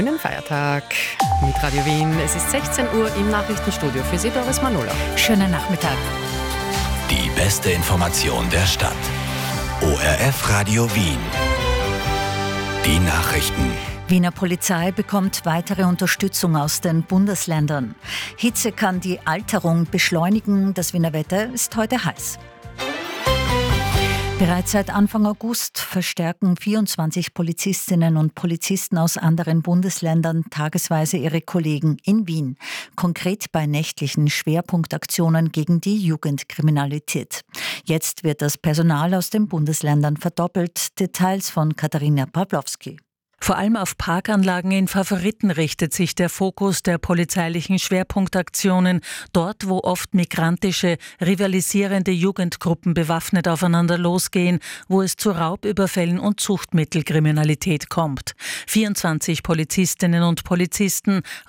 Einen Feiertag mit Radio Wien. Es ist 16 Uhr im Nachrichtenstudio. Für Sie Doris Manola. Schönen Nachmittag. Die beste Information der Stadt. ORF Radio Wien. Die Nachrichten. Wiener Polizei bekommt weitere Unterstützung aus den Bundesländern. Hitze kann die Alterung beschleunigen. Das Wiener Wetter ist heute heiß. Bereits seit Anfang August verstärken 24 Polizistinnen und Polizisten aus anderen Bundesländern tagesweise ihre Kollegen in Wien. Konkret bei nächtlichen Schwerpunktaktionen gegen die Jugendkriminalität. Jetzt wird das Personal aus den Bundesländern verdoppelt. Details von Katharina Pawlowski. Vor allem auf Parkanlagen in Favoriten richtet sich der Fokus der polizeilichen Schwerpunktaktionen, dort wo oft migrantische, rivalisierende Jugendgruppen bewaffnet aufeinander losgehen, wo es zu Raubüberfällen und Suchtmittelkriminalität kommt. 24 Polizistinnen und Polizisten